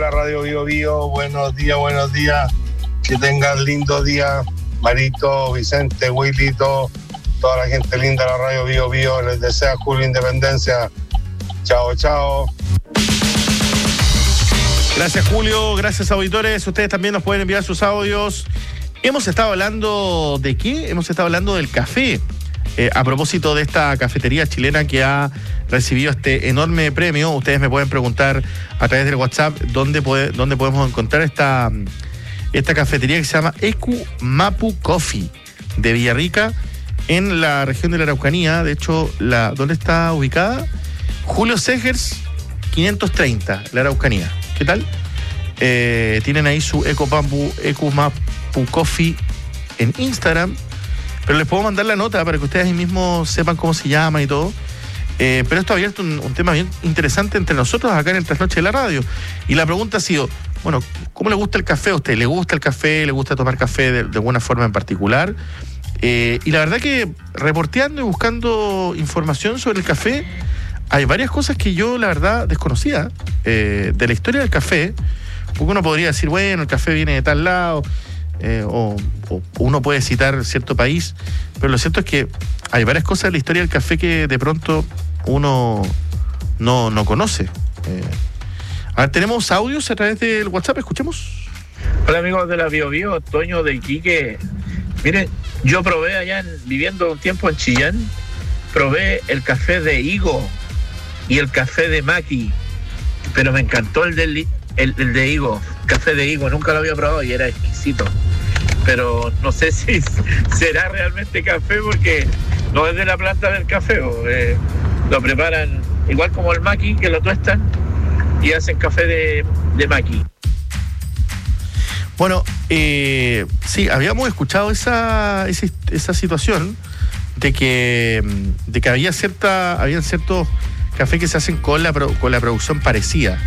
la Radio Bio Bio. Buenos días. Que tengan lindo día, Marito, Vicente, Willito, toda la gente linda de la Radio Bio Bio. Les desea Julio Independencia. Chao. Gracias, Julio. Gracias, auditores. Ustedes también nos pueden enviar sus audios. Hemos estado hablando ¿de qué? Hemos estado hablando del café. A propósito de esta cafetería chilena que ha recibido este enorme premio, ustedes me pueden preguntar a través del WhatsApp dónde podemos encontrar esta cafetería que se llama Ecu Mapu Coffee de Villarrica, en la región de la Araucanía. De hecho, ¿dónde está ubicada? Julio Segers 530, la Araucanía. ¿Qué tal? Tienen ahí su Ecu Mapu Coffee en Instagram. Pero les puedo mandar la nota para que ustedes ahí mismos sepan cómo se llama y todo. Pero esto ha abierto un tema bien interesante entre nosotros acá en el Trasnoche de la Radio. Y la pregunta ha sido, bueno, ¿cómo le gusta el café a usted? ¿Le gusta el café? ¿Le gusta tomar café de alguna forma en particular? Y la verdad que reporteando y buscando información sobre el café, hay varias cosas que yo, la verdad, desconocía de la historia del café. Porque uno podría decir, bueno, el café viene de tal lado, o uno puede citar cierto país, pero lo cierto es que hay varias cosas de la historia del café que de pronto uno no conoce. A ver, tenemos audios a través del WhatsApp, escuchemos. Hola amigos de la Bio Bio, Toño de Iquique. Miren, yo probé allá, viviendo un tiempo en Chillán, probé el café de higo y el café de maqui, pero me encantó el de higo, café de higo, nunca lo había probado y era exquisito. Pero no sé si será realmente café porque no es de la planta del café. Lo preparan igual como el maqui, que lo tuestan y hacen café de maqui. Bueno, sí, habíamos escuchado esa situación de que habían ciertos cafés que se hacen con la producción parecida.